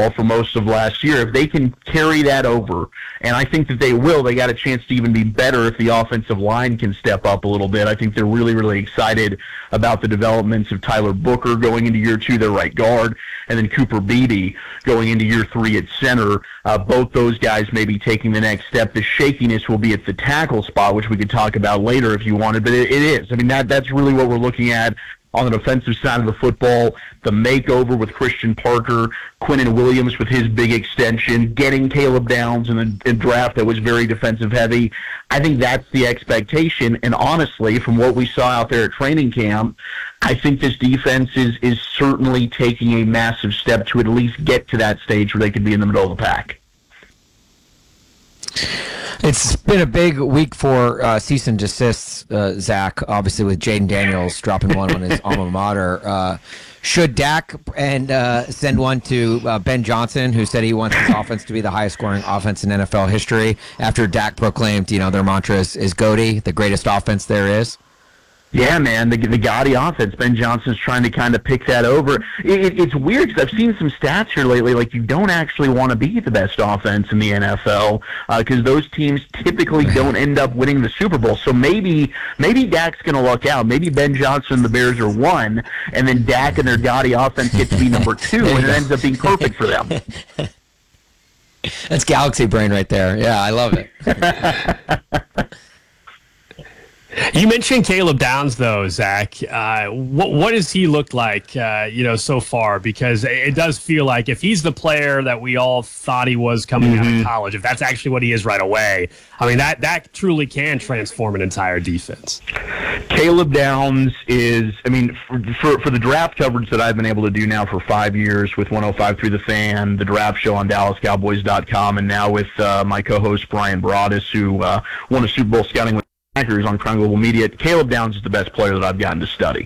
football for most of last year. If they can carry that over, and I think that they will, they got a chance to even be better if the offensive line can step up a little bit. I think they're really, really excited about the developments of Tyler Booker going into year 2, their right guard, and then Cooper Beebe going into year 3 at center. Both those guys may be taking the next step. The shakiness will be at the tackle spot, which we could talk about later if you wanted, but it is. I mean, that's really what we're looking at on the defensive side of the football. The makeover with Christian Parker, Quinnen Williams with his big extension, getting Caleb Downs in the draft that was very defensive heavy. I think that's the expectation, and honestly, from what we saw out there at training camp, I think this defense is certainly taking a massive step to at least get to that stage where they could be in the middle of the pack. It's been a big week for cease and desists, Zach, obviously with Jaden Daniels dropping one on his alma mater. Should Dak send one to Ben Johnson, who said he wants his offense to be the highest scoring offense in NFL history after Dak proclaimed, their mantra is GOATY, the greatest offense there is? Yeah, man, the Gotti offense. Ben Johnson's trying to kind of pick that over. It's weird because I've seen some stats here lately, like you don't actually want to be the best offense in the NFL because those teams typically don't end up winning the Super Bowl. So maybe Dak's going to luck out. Maybe Ben Johnson and the Bears are 1, and then Dak and their Gotti offense get to be number 2, and it ends up being perfect for them. That's galaxy brain right there. Yeah, I love it. You mentioned Caleb Downs, though, Zach. What does he look like, so far? Because it does feel like if he's the player that we all thought he was coming out of college, if that's actually what he is right away, I mean, that truly can transform an entire defense. Caleb Downs is, for the draft coverage that I've been able to do now for 5 years with 105 Through the Fan, the draft show on DallasCowboys.com, and now with my co-host Brian Broaddus, who won a Super Bowl scouting with Packers on Crown Global Media. Caleb Downs is the best player that I've gotten to study.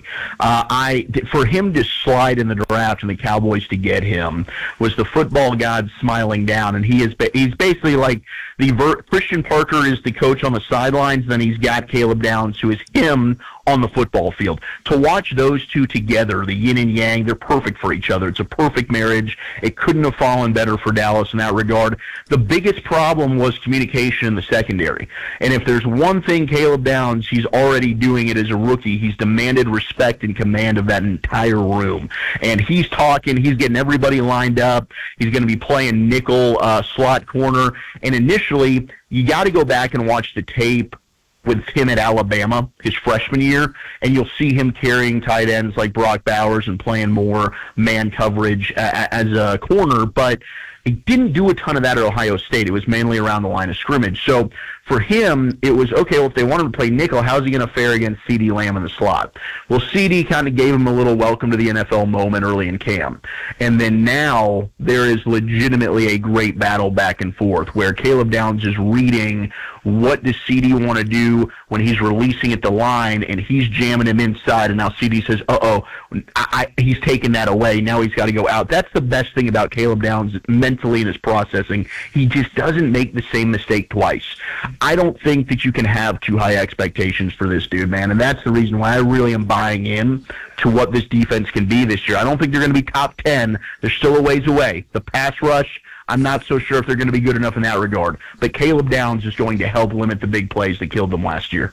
For him to slide in the draft and the Cowboys to get him was the football god smiling down, and he's basically like Christian Parker is the coach on the sidelines, then he's got Caleb Downs, who is him on the football field. To watch those two together, the yin and yang, they're perfect for each other. It's a perfect marriage. It couldn't have fallen better for Dallas in that regard. The biggest problem was communication in the secondary. And if there's one thing Caleb Downs, he's already doing it as a rookie. He's demanded respect and command of that entire room. And he's talking, he's getting everybody lined up. He's going to be playing nickel slot corner. And initially, you got to go back and watch the tape with him at Alabama his freshman year, and you'll see him carrying tight ends like Brock Bowers and playing more man coverage as a corner, but he didn't do a ton of that at Ohio State. It was mainly around the line of scrimmage. So for him, it was, okay, well, if they want him to play nickel, how's he going to fare against CeeDee Lamb in the slot? Well, CeeDee kind of gave him a little welcome to the NFL moment early in camp. And then now there is legitimately a great battle back and forth where Caleb Downs is reading what does CeeDee want to do when he's releasing at the line, and he's jamming him inside, and now CeeDee says, he's taking that away. Now he's got to go out. That's the best thing about Caleb Downs mentally in his processing. He just doesn't make the same mistake twice. I don't think that you can have too high expectations for this dude, man, and that's the reason why I really am buying in to what this defense can be this year. I don't think they're going to be top 10. They're still a ways away. The pass rush, I'm not so sure if they're going to be good enough in that regard. But Caleb Downs is going to help limit the big plays that killed them last year.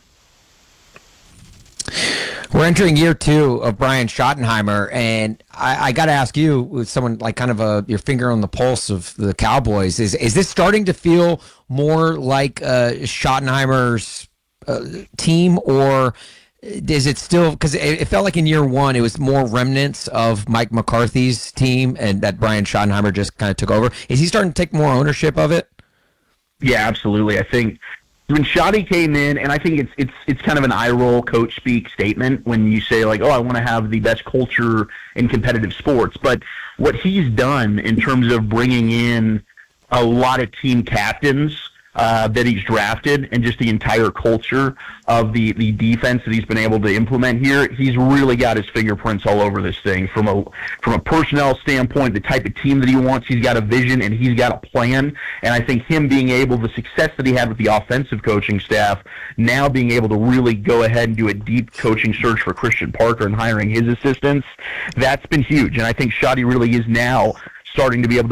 We're entering year 2 of Brian Schottenheimer, and I got to ask you, with someone like kind of your finger on the pulse of the Cowboys, is this starting to feel more like Schottenheimer's team, or is it still, because it felt like in year 1 it was more remnants of Mike McCarthy's team and that Brian Schottenheimer just kind of took over? Is he starting to take more ownership of it? Yeah, absolutely. I think when Shotty came in, and I think it's kind of an eye-roll coach speak statement when you say, like, I want to have the best culture in competitive sports. But what he's done in terms of bringing in a lot of team captains that he's drafted and just the entire culture of the defense that he's been able to implement here, he's really got his fingerprints all over this thing. From a personnel standpoint, the type of team that he wants, he's got a vision and he's got a plan. And I think him being able, the success that he had with the offensive coaching staff, now being able to really go ahead and do a deep coaching search for Christian Parker and hiring his assistants, that's been huge. And I think Shotty really is now starting to be able to